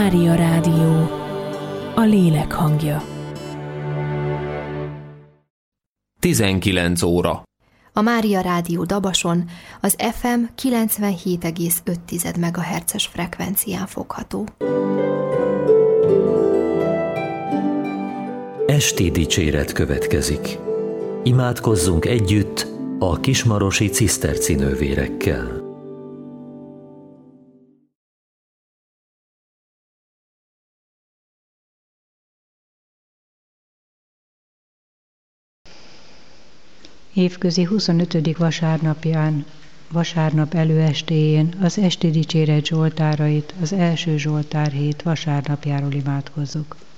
Mária Rádió, a lélek hangja. 19 óra. A Mária Rádió Dabason az FM 97,5 MHz-es frekvencián fogható. Esti dicséret következik. Imádkozzunk együtt a kismarosi cisztercinővérekkel. Évközi 25. vasárnapján, vasárnap előestéjén az esti dicséret zsoltárait az első zsoltár hét vasárnapjáról imádkozzuk.